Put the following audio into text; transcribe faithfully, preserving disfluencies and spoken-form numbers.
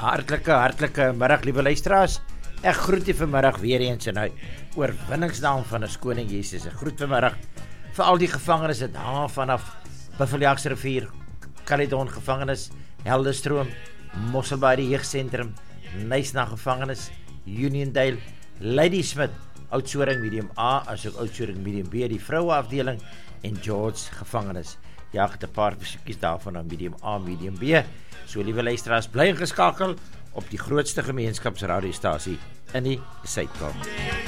Hartlike, hartlike middag, liewe luisteraars. Ek groet u vanmiddag weer eens in hy oorwinningsnaam van ons koning Jesus. Ek groet vanmiddag vir al die gevangenes het daar vanaf Buffeljagsrivier, Caledon gevangenis, Helderstroom, Mosselbaai die Jeugdsentrum, Nysna gevangenis, Uniondale, Ladysmith, Oudtshoorn medium A, as ook Oudtshoorn medium B, die vroueafdeling en George gevangenis. Ja, het 'n paar besoekies daarvan aan medium A, medium B. So liewe luisteraars, bly ingeskakel op die grootste gemeenskapsradiostasie in die Suid-Kaap.